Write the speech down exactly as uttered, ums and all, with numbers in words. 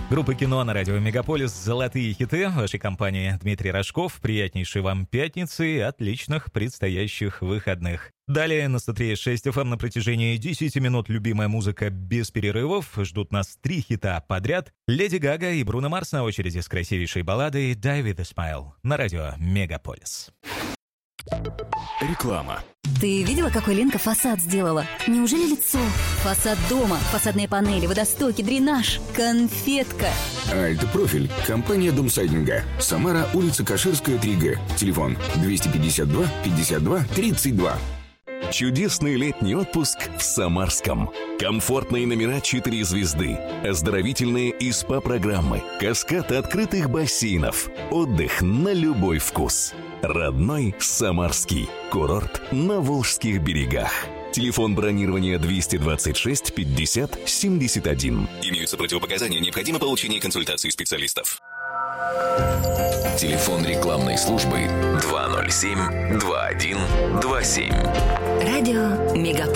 Группа «Кино» на радио «Мегаполис». Золотые хиты. В вашей компании Дмитрий Рожков. Приятнейшей вам пятницы и отличных предстоящих выходных. Далее на сто три и шесть эф эм на протяжении десяти минут любимая музыка без перерывов. Ждут нас три хита подряд. Леди Гага и Бруно Марс на очереди с красивейшей балладой «Die with a Smile» на радио «Мегаполис». Реклама. Ты видела, какой Ленка фасад сделала? Неужели лицо? Фасад дома, фасадные панели, водостоки, дренаж, конфетка. Альтпрофиль. Компания Домсайдинга. Самара, улица Каширская, три гэ. Телефон двести пятьдесят два пятьдесят два тридцать два. Чудесный летний отпуск в Самарском. Комфортные номера четыре звезды, оздоровительные и СПА-программы, каскад открытых бассейнов, отдых на любой вкус. Родной Самарский. Курорт на Волжских берегах. Телефон бронирования двести двадцать шесть пятьдесят семьдесят один. Имеются противопоказания, необходимо получение консультации специалистов. Телефон рекламной службы два ноль семь два один два семь. Радио «Мегаполис».